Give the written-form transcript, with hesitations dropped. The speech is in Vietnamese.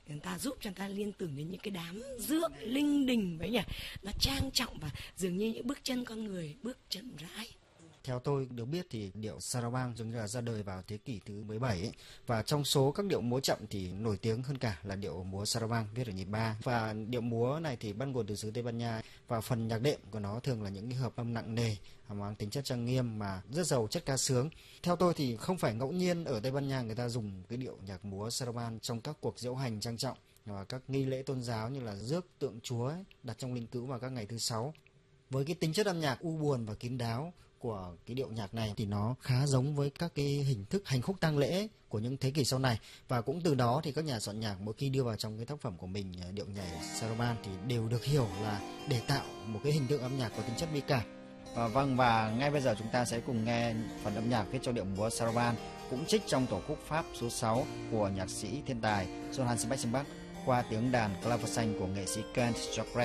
người ta giúp cho người ta liên tưởng đến những cái đám rước linh đình vậy nhỉ, nó trang trọng và dường như những bước chân con người bước chậm rãi. Theo tôi được biết thì điệu Sarabang giống như là ra đời vào thế kỷ thứ 17 ấy. Và trong số các điệu múa chậm thì nổi tiếng hơn cả là điệu múa Sarabang viết ở nhịp 3. Và điệu múa này thì bắt nguồn từ xứ Tây Ban Nha, và phần nhạc đệm của nó thường là những cái hợp âm nặng nề mang tính chất trang nghiêm mà rất giàu chất ca sướng. Theo tôi thì không phải ngẫu nhiên ở Tây Ban Nha người ta dùng cái điệu nhạc múa Sarabang trong các cuộc diễu hành trang trọng và các nghi lễ tôn giáo như là rước tượng Chúa ấy, đặt trong linh cữu vào các ngày thứ sáu. Với cái tính chất âm nhạc u buồn và kín đáo của cái điệu nhạc này thì nó khá giống với các cái hình thức hành khúc tang lễ của những thế kỷ sau này, và cũng từ đó thì các nhà soạn nhạc mỗi khi đưa vào trong cái tác phẩm của mình điệu nhảy Sarabang thì đều được hiểu là để tạo một cái hình tượng âm nhạc có tính chất bi cảm. Vâng, và ngay bây giờ chúng ta sẽ cùng nghe phần âm nhạc viết cho điệu múa Sarabang, cũng trích trong tổ khúc Pháp số 6 của nhạc sĩ thiên tài Johann Sebastian Bach qua tiếng đàn clavecin của nghệ sĩ Kent Jockery.